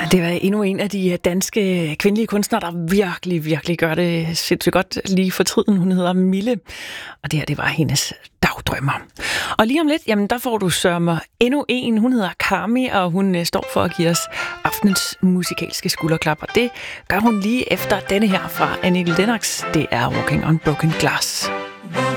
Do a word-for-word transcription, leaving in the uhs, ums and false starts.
Det var endnu en af de danske kvindelige kunstnere, der virkelig, virkelig gør det sindssygt godt lige for tiden. Hun hedder Mille, og det her, det var hendes dagdrømmer. Og lige om lidt, jamen der får du sørme endnu en. Hun hedder Carmi, og hun står for at give os aftenens musikalske skulderklap. Og det gør hun lige efter denne her fra Annie Lennox. Det er Walking on Broken Glass.